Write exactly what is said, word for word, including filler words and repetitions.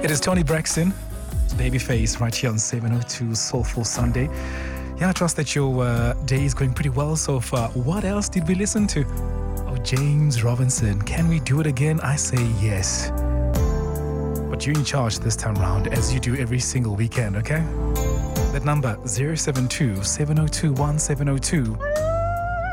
It is Tony Braxton, Babyface, right here on seven oh two Soulful Sunday. Yeah, I trust that your uh, day is going pretty well so far. What else did we listen to? Oh, James Robinson, Can We Do It Again? I say yes. But you're in charge this time round, as you do every single weekend, okay? That number, zero seven two, seven oh two, one seven oh two.